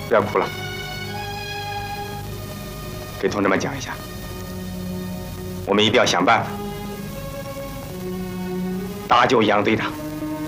不要哭了，给同志们讲一下，我们一定要想办法搭救杨队长。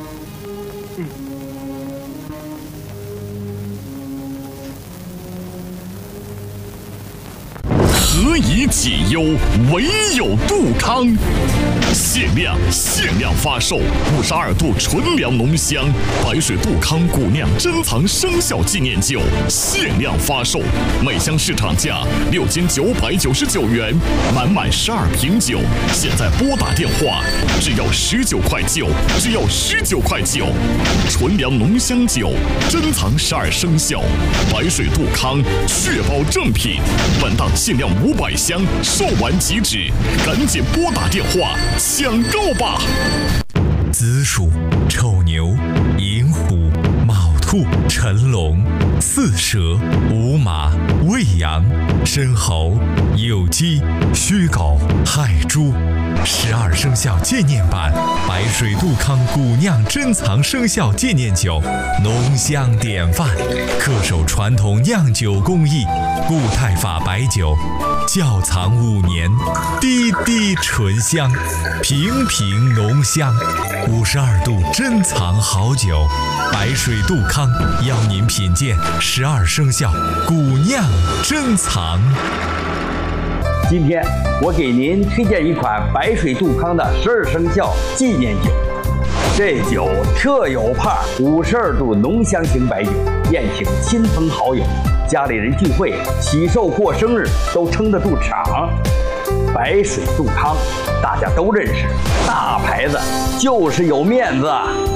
何以解忧，唯有杜康。限量发售52度纯粮浓香白水杜康古酿珍藏生肖纪念酒，限量发售，每箱市场价6999元，满12瓶酒，现在拨打电话只要19块9，只要19块9。纯粮浓香酒，珍藏12生肖，白水杜康，确保正品。本档限量500箱，售完即止，赶紧拨打电话抢购吧！ 子鼠、丑牛、寅虎、卯兔、辰龙、巳蛇、午马、未羊、申猴、酉鸡、戌狗、亥猪。12生肖纪念版白水杜康古酿珍藏生肖纪念酒，浓香典范，恪守传统酿酒工艺，固态法白酒，窖藏5年，滴滴醇香，瓶瓶浓香，52度珍藏好酒，白水杜康邀您品鉴12生肖古酿珍藏。 今天我给您推荐一款白水杜康的12生肖纪念酒。这酒特有派52度浓香型白酒，宴请亲朋好友、家里人聚会、喜寿过生日都撑得住场。白水杜康大家都认识，大牌子就是有面子。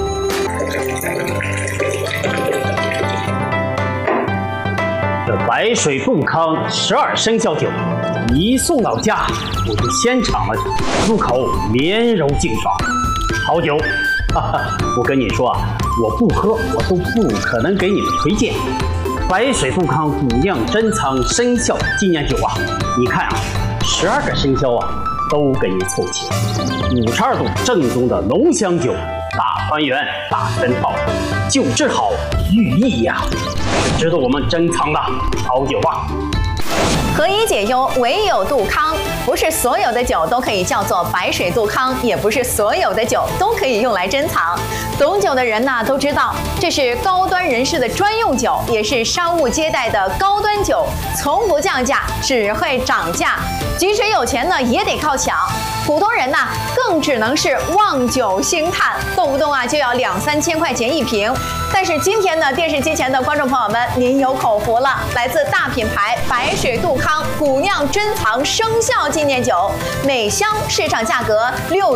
这白水杜康12生肖酒一送到家，我就先尝了，入口绵柔净爽，好酒。我跟你说啊，我不喝我都不可能给你们推荐。白水杜康古酿珍藏生肖纪念酒啊，你看啊，12个生肖啊都给你凑齐，52度正宗的浓香酒，大团圆大珍宝，酒质好寓意呀，是值得我们珍藏的好酒啊。 何以解忧，唯有杜康。不是所有的酒都可以叫做白水杜康，也不是所有的酒都可以用来珍藏。懂酒的人呢都知道，这是高端人士的专用酒，也是商务接待的高端酒，从不降价，只会涨价。即使有钱呢，也得靠抢。普通人呢，更只能是望酒兴叹，动不动啊就要2-3千块钱一瓶。但是今天呢，电视机前的观众朋友们，您有口福了，来自大品牌白水杜康古酿珍藏生肖纪念酒，每箱市场价格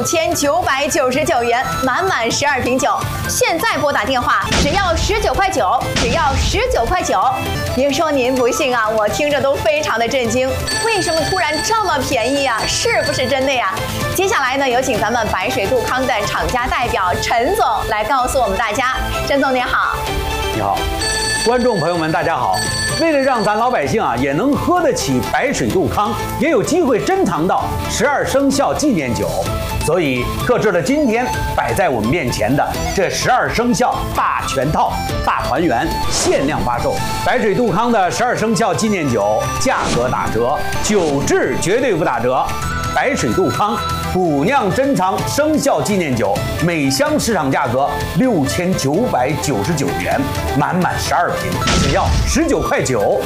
6999元，满12瓶酒。现在拨打电话只要19块9，只要19块9。别说您不信啊，我听着都非常的震惊，为什么突然这么便宜啊？是不是真的呀？接下来呢，有请咱们白水杜康的厂家代表陈总来告诉我们大家。陈总您好。 你好，观众朋友们大家好。为了让咱老百姓啊也能喝得起白水杜康，也有机会珍藏到12生肖纪念酒，所以特制了今天摆在我们面前的这12生肖大全套大团圆限量发售。白水杜康的12生肖纪念酒价格打折，酒质绝对不打折。白水杜康古酿珍藏生肖纪念酒，每箱市场价格6999元，满12瓶，只要19块9。